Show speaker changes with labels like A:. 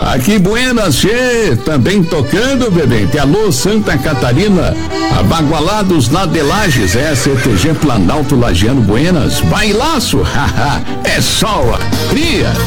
A: Aqui Buenas, che, também tocando, bebê. Alô, Santa Catarina, Abagualados lá de Lages, CTG Planalto Lagiano Buenas, bailaço, haha, é só a cria.